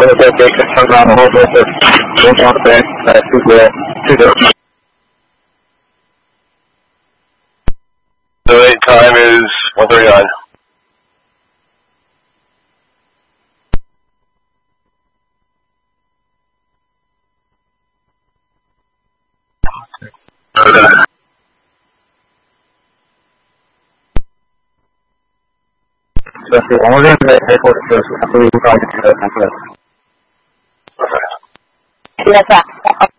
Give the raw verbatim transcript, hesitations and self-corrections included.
so that they can turn around a little bit, but don't want back uh, to the to the. The wait time is one thirty-nine. So if you want to the airport first, I believe we're going to do that. Okay. Yes, sir.